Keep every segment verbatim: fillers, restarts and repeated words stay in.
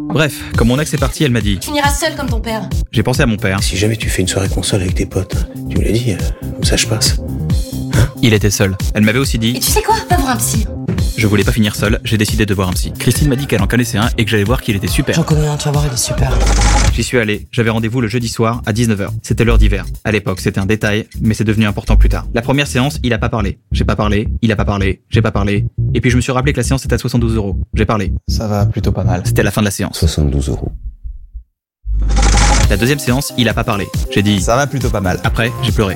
Bref, quand mon ex est parti, elle m'a dit... Tu n'iras seul comme ton père. J'ai pensé à mon père. Si jamais tu fais une soirée console avec tes potes, tu me l'as dit, comme ça je passe. Il était seul. Elle m'avait aussi dit... Et tu sais quoi? Va voir un psy. Je voulais pas finir seul, j'ai décidé de voir un psy. Christine m'a dit qu'elle en connaissait un et que j'allais voir qu'il était super. J'en connais un, tu vas voir, il est super. J'y suis allé, j'avais rendez-vous le jeudi soir à dix-neuf heures. C'était l'heure d'hiver. À l'époque, c'était un détail, mais c'est devenu important plus tard. La première séance, il a pas parlé. J'ai pas parlé, il a pas parlé, j'ai pas parlé. Et puis je me suis rappelé que la séance était à soixante-douze euros. J'ai parlé. Ça va plutôt pas mal. C'était la fin de la séance. soixante-douze euros. La deuxième séance, il a pas parlé. J'ai dit... Ça va plutôt pas mal. Après, j'ai pleuré.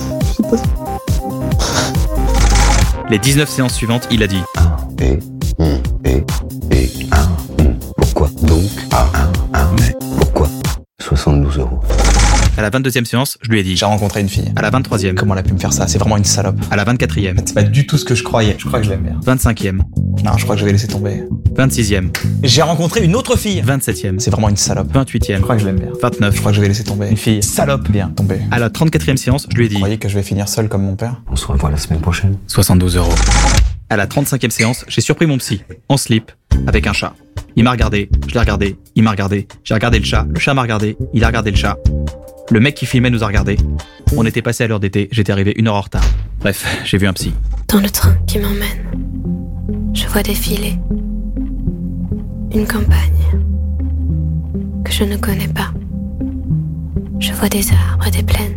Les dix-neuf séances suivantes, il a dit... Et, hum, et, et, un, hum. Pourquoi donc un, un, mais pourquoi soixante-douze euros. À la vingt-deuxième séance, je lui ai dit... J'ai rencontré une fille. À la vingt-troisième. Comment elle a pu me faire ça? C'est vraiment une salope. À la vingt-quatrième. C'est pas du tout ce que je croyais. Je crois que je l'aime bien. vingt-cinquième. Non, je crois que je vais laisser tomber. vingt-sixième. J'ai rencontré une autre fille. vingt-septième. C'est vraiment une salope. vingt-huitième. Je crois que je l'aime bien. vingt-neuf. Je crois que je vais laisser tomber. Une fille. Salope. Bien, tombé. À la trente-quatrième séance, je lui ai dit... Vous croyez que je vais finir seul comme mon père? On se revoit la semaine prochaine. soixante-douze euros. À la trente-cinquième séance, j'ai surpris mon psy, en slip, avec un chat. Il m'a regardé, je l'ai regardé, il m'a regardé, j'ai regardé le chat, le chat m'a regardé, il a regardé le chat. Le mec qui filmait nous a regardé. On était passé à l'heure d'été, j'étais arrivé une heure en retard. Bref, j'ai vu un psy. Dans le train qui m'emmène, je vois défiler une campagne que je ne connais pas. Je vois des arbres et des plaines.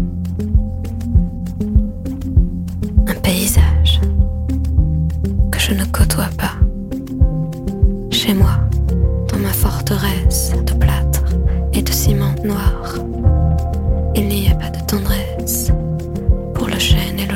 Un paysage que je ne côtoie pas. Chez moi, dans ma forteresse de plâtre et de ciment noir, il n'y a pas de tendresse pour le chêne et le